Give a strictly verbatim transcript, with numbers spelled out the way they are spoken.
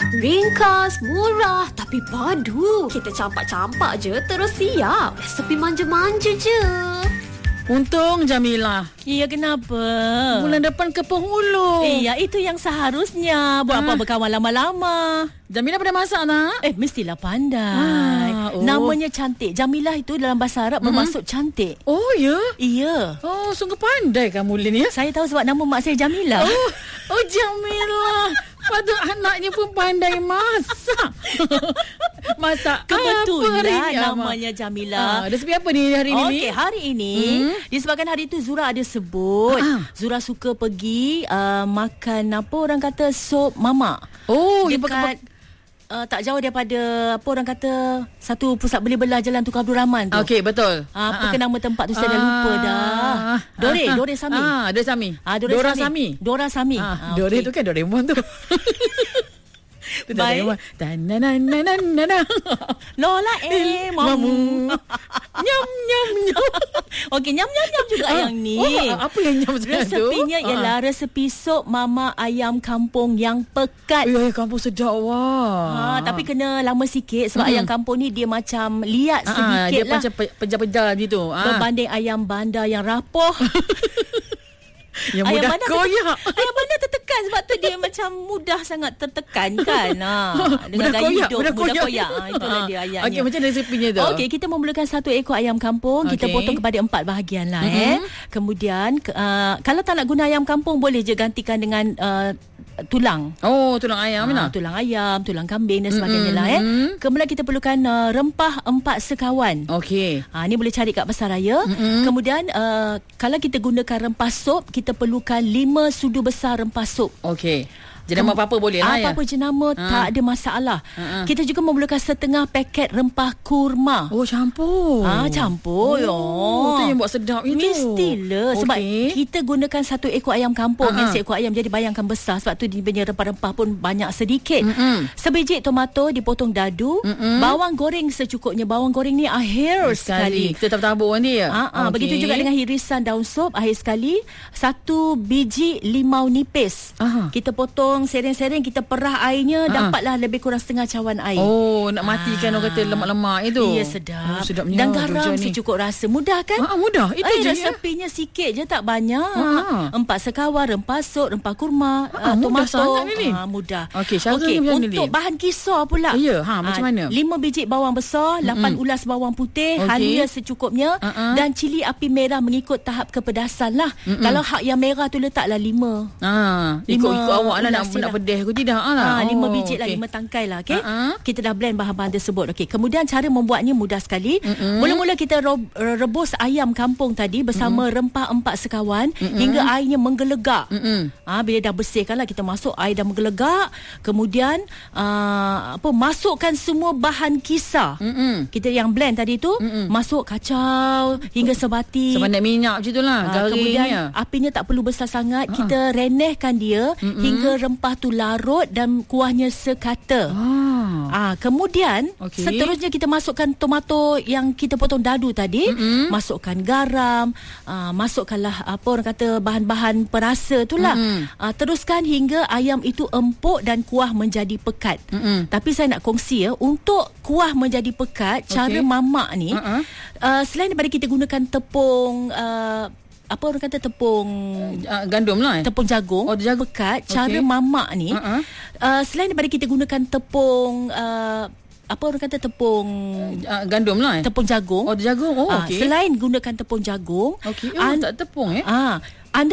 Ringkas, murah tapi padu. Kita campak-campak je terus siap. Resepi manja-manja je. Untung Jamilah. Ya, kenapa? Bulan depan ke penghulu. Iya, itu yang seharusnya. Buat ha? apa berkawan lama-lama? Jamilah pandai masak tak? Eh, mestilah pandai. Ha, oh. Namanya cantik. Jamilah itu dalam bahasa Arab mm-hmm. bermaksud cantik. Oh, ya? Iya. Oh, sungguh pandai kamu, Lin, ya? Saya tahu sebab nama mak saya Jamilah. Oh, oh Jamilah. Patut anaknya pun pandai masak. Masak kebetulan apa namanya Jamilah. Ah, resepi apa ni hari ini? Okey, hari ini hmm? disebabkan hari itu Zura ada sebut. Ah. Zura suka pergi uh, makan apa orang kata sop mamak. Oh, dekat Uh, tak jauh daripada apa orang kata satu pusat beli belah Jalan Tukar Abdul Rahman tu. Okey, betul. Uh, apa ke nama tempat tu saya dah lupa dah. Dore, Dore Sami. Ah, Dore Sami. Ah, Dore Dora Sami. Sami. Dora Sami. Ah, ah, Dore okay. tu kan Doraemon tu. Baik. Tananananana. Lola eh mamu. Nyam nyam nyam. Okey, nyam nyam nyam juga ah, yang ni. Oh, apa yang nyam tu? Resepinya ialah ah. resepi sop mama ayam kampung yang pekat. Eh, kampung sedap wah. Ha, tapi kena lama sikit sebab hmm. ayam kampung ni dia macam liat ah, sedikit dia lah. Dia macam pejar-pejar gitu. Ah. Berbanding ayam bandar yang rapuh. Yang mudah koyak. Ayam bandar tertekan sebab tu dia macam mudah sangat tertekan kan. Ha, dengan gaya koyak, hidup mudah mudah koyak. koyak. Ha, itulah dia ayamnya. Okey, macam resepinya tu. Okey, kita memerlukan satu ekor ayam kampung. Okay. Kita potong kepada empat bahagian lah mm-hmm. eh. Kemudian uh, kalau tak nak guna ayam kampung boleh je gantikan dengan uh, tulang. Oh, tulang ayam ha, tulang ayam, tulang kambing dan sebagainya mm-hmm. lah eh. Kemudian kita perlukan uh, rempah empat sekawan. Okey. Ha, ni boleh cari kat Pasaraya. Mm-hmm. Kemudian uh, kalau kita gunakan rempah sup, kita perlukan lima sudu besar rempah sup. Okey. Jenama apa-apa boleh lah ya? Apa-apa jenama ha. tak ada masalah. Ha. Kita juga memerlukan setengah paket rempah kurma. Oh, campur. Ah, ha, campur. Oh, oh. Itu yang buat sedap itu. Mestilah. Okay. Sebab kita gunakan satu ekor ayam kampung. Ha. Yang seekor ayam jadi bayangkan besar. Sebab tu dia punya rempah-rempah pun banyak sedikit. Mm-mm. Sebiji tomato dipotong dadu. Mm-mm. Bawang goreng secukupnya. Bawang goreng ni akhir sekali. sekali. Kita tabur ni ya? Ha, ha. Okay. Begitu juga dengan irisan daun sop akhir sekali. Satu biji limau nipis. Aha. Kita potong sering-sering, kita perah airnya, uh-huh. dapatlah lebih kurang setengah cawan air. Oh, nak matikan ah. orang kata lemak-lemak itu. Iya, sedap. Oh, sedapnya. Dan garam secukup rasa. Mudah kan? Ah, mudah. Itu Ay, je resepinya ya? Sikit je, tak banyak. Uh-huh. Empat sekawan, rempah sup, rempah kurma, uh-huh. uh, tomato. Mudah sangat ni. Ah, mudah. Okey, cara okay, ni untuk bahan kisar pula. Ya, ha, macam mana? Lima biji bawang besar, lapan mm-hmm. ulas bawang putih, okay. halia secukupnya, uh-huh. dan cili api merah mengikut tahap kepedasan lah. Mm-hmm. Kalau hak yang merah tu letaklah lima. Ah, ikut-ikut awak lah nak, nak pedih ke tidak. Ha, oh, lima biji lah, okay. lima tangkai lah. Okay? Uh-huh. Kita dah blend bahan-bahan tersebut. Okay. Kemudian cara membuatnya mudah sekali. Uh-huh. Mula-mula kita rebus ayam kampung tadi bersama uh-huh. rempah empat sekawan uh-huh. hingga airnya menggelegak. Uh-huh. Ha, bila dah bersihkan lah, kita masuk air dah menggelegak. Kemudian uh, apa masukkan semua bahan kisar. Uh-huh. Kita yang blend tadi tu uh-huh. masuk kacau hingga sebati. Sebanyak minyak macam itulah. Ha, kemudian apinya tak perlu besar sangat. Uh-huh. Kita renehkan dia uh-huh. hingga rempah tu larut dan kuahnya sekata. Ah. Ah, kemudian okay. seterusnya kita masukkan tomato yang kita potong dadu tadi, mm-hmm. masukkan garam, ah, masukkanlah apa orang kata bahan-bahan perasa itulah. Mm-hmm. Ah, teruskan hingga ayam itu empuk dan kuah menjadi pekat. Mm-hmm. Tapi saya nak kongsi ya, untuk kuah menjadi pekat, okay. cara mamak ni, uh-huh. uh, selain daripada kita gunakan tepung uh, apa orang kata tepung uh, gandum lah eh? Tepung jagung, oh, jagung. Pekat. Okay. Cara mamak ni uh-huh. uh, selain daripada kita gunakan tepung uh, apa orang kata tepung uh, gandum lah eh? Tepung jagung. Oh, jagung. Oh, uh, okey. Selain gunakan tepung jagung, okey. Oh, an- tak tepung eh? Ah, uh,